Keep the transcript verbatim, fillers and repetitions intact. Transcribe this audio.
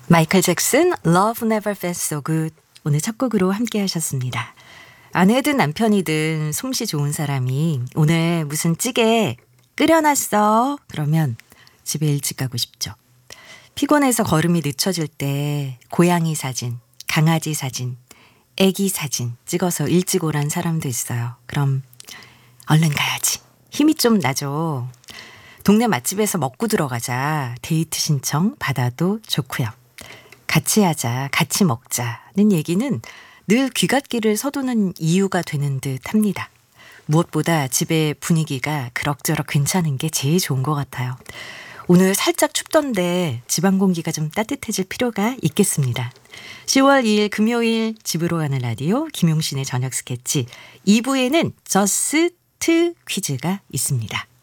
마이클 잭슨 Love Never Felt So Good 오늘 첫 곡으로 함께 하셨습니다. 아내든 남편이든 솜씨 좋은 사람이 오늘 무슨 찌개 끓여놨어 그러면 집에 일찍 가고 싶죠. 피곤해서 걸음이 늦춰질 때 고양이 사진, 강아지 사진, 애기 사진 찍어서 일찍 오란 사람도 있어요. 그럼 얼른 가야지. 힘이 좀 나죠. 동네 맛집에서 먹고 들어가자. 데이트 신청 받아도 좋고요. 같이 하자, 같이 먹자는 얘기는 늘 귀갓길을 서두는 이유가 되는 듯 합니다. 무엇보다 집의 분위기가 그럭저럭 괜찮은 게 제일 좋은 것 같아요. 오늘 살짝 춥던데 집안 공기가 좀 따뜻해질 필요가 있겠습니다. 시월 이일 금요일 집으로 가는 라디오 김용신의 저녁 스케치 이 부에는 저스트 퀴즈가 있습니다.